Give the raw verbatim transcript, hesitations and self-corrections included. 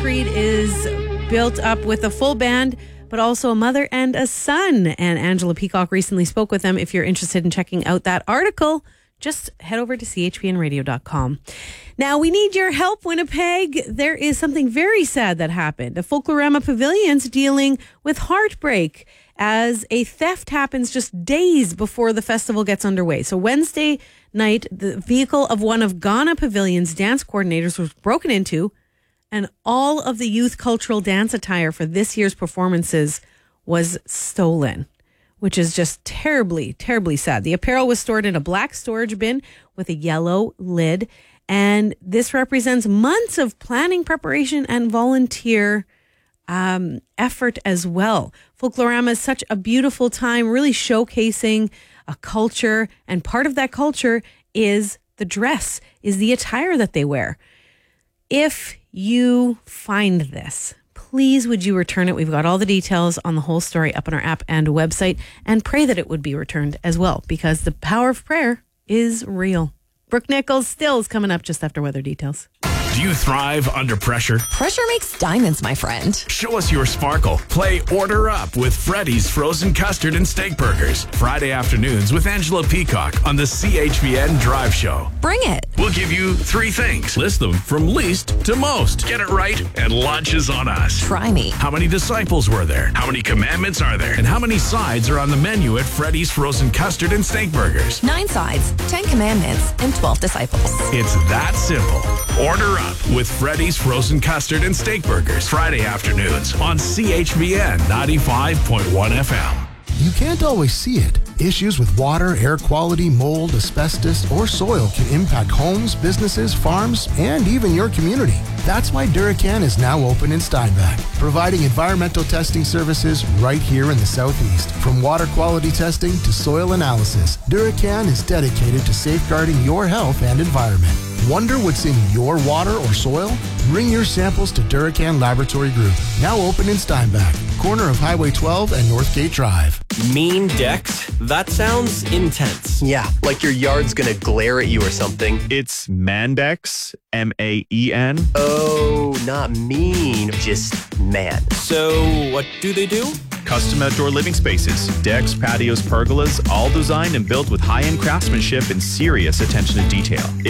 Creed is built up with a full band, but also a mother and a son. And Angela Peacock recently spoke with them. If you're interested in checking out that article, just head over to c h p n radio dot com. Now, we need your help, Winnipeg. There is something very sad that happened. The Folklorama Pavilion's dealing with heartbreak as a theft happens just days before the festival gets underway. So Wednesday night, the vehicle of one of Ghana Pavilion's dance coordinators was broken into, and all of the youth cultural dance attire for this year's performances was stolen, which is just terribly, terribly sad. The apparel was stored in a black storage bin with a yellow lid, and this represents months of planning, preparation, and volunteer um, effort as well. Folklorama is such a beautiful time, really showcasing a culture, and part of that culture is the dress, is the attire that they wear. If you find this, please would you return it? We've got all the details on the whole story up on our app and website, and pray that it would be returned as well, because the power of prayer is real. Brooke Nichols still is coming up just after weather details. Do you thrive under pressure? Pressure makes diamonds, my friend. Show us your sparkle. Play Order Up with Freddy's Frozen Custard and Steak Burgers. Friday afternoons with Angela Peacock on the C H P N Drive Show. Bring it. We'll give you three things. List them from least to most. Get it right, and lunch is on us. Try me. How many disciples were there? How many commandments are there? And how many sides are on the menu at Freddy's Frozen Custard and Steak Burgers? Nine sides, ten commandments, and twelve disciples. It's that simple. Order Up with Freddy's Frozen Custard and Steak Burgers. Friday afternoons on C H B N ninety-five point one F M. You can't always see it. Issues with water, air quality, mold, asbestos, or soil can impact homes, businesses, farms, and even your community. That's why Duracan is now open in Steinbach, providing environmental testing services right here in the Southeast. From water quality testing to soil analysis, Duracan is dedicated to safeguarding your health and environment. Wonder what's in your water or soil? Bring your samples to Duracan Laboratory Group, now open in Steinbach, corner of Highway twelve and Northgate Drive. Mean decks? That sounds intense. Yeah, like your yard's gonna glare at you or something. It's Mandex, M A E N. Oh, not mean, just man. So, what do they do? Custom outdoor living spaces, decks, patios, pergolas, all designed and built with high-end craftsmanship and serious attention to detail.